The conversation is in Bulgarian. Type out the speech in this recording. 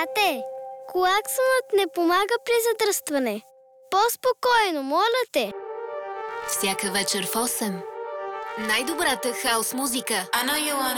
Тате, клаксонът не помага при задръстване. По-спокойно, моля те. Всяка вечер в 8. Най-добрата хаос музика.